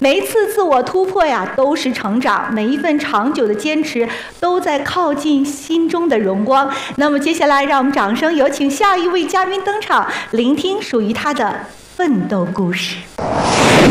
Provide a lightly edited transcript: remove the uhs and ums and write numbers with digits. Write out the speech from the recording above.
每一次自我突破呀，都是成长；每一份长久的坚持，都在靠近心中的荣光。那么接下来，让我们掌声有请下一位嘉宾登场，聆听属于他的奋斗故事。